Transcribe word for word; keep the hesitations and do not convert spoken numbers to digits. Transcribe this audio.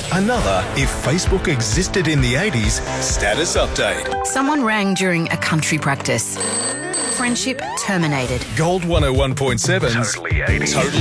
Another If Facebook Existed in the eighties status update. Someone rang during a country practice. Friendship terminated. Gold one oh one point seven. Totally eighties. Totally